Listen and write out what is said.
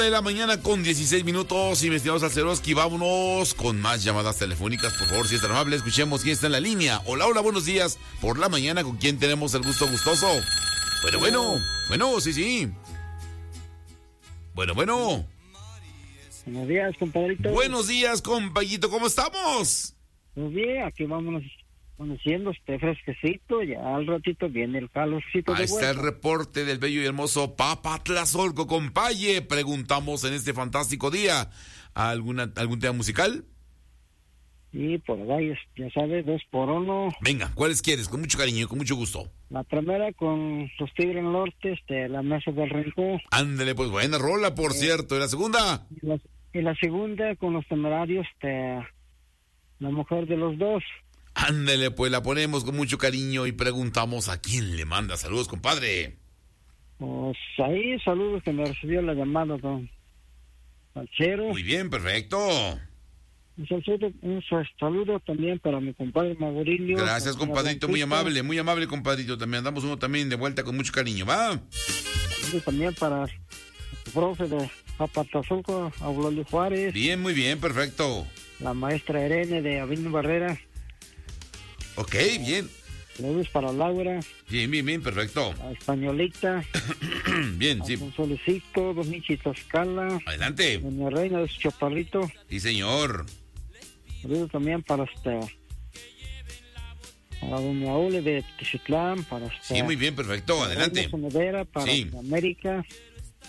De la mañana con 16 minutos, investigados Alceroski, vámonos con más llamadas telefónicas, por favor, si es tan amable, escuchemos quién está en la línea. Hola, hola, buenos días, por la mañana, ¿con quién tenemos el gusto gustoso? Bueno, sí. Bueno. Buenos días, compadrito. Buenos días, compañito, ¿cómo estamos? Muy bien, aquí vámonos conociendo fresquecito, ya al ratito viene el calorcito de Ahí está el vuelta. reporte del bello y hermoso Papatlazolco, compaye. Preguntamos en este fantástico día, ¿algún tema musical? Y por ahí, ya sabes, 2 por 1. Venga, ¿cuáles quieres? Con mucho cariño y con mucho gusto. La primera con los Tigres del Norte, la Mesa del Rincón. Ándele, pues buena rola, por cierto. ¿Y la segunda? Y la segunda con los Temerarios, La Mujer de los Dos. Ándele, pues la ponemos con mucho cariño y preguntamos a quién le manda saludos, compadre. Pues ahí, saludos que me recibió la llamada, don Salcero. Muy bien, perfecto. Un saludo también para mi compadre Mauricio. Gracias, compadrito, muy amable, compadrito. También andamos uno también de vuelta con mucho cariño, ¿va? Saludos también para el profe de Papatlazolco, Aurelio Juárez. Bien, muy bien, perfecto. La maestra Irene de Avino Barrera. Ok, bien. Saludos para Laura. Bien, perfecto. La Españolita. Bien, sí. Un Solecito, Dos Michitas Scala. Adelante. Doña Reina de su Chaparrito. Sí, señor. Saludos también para Doña Ole de Tizitlán, Sí, muy bien, perfecto, adelante. Sonedera, para Sí. América.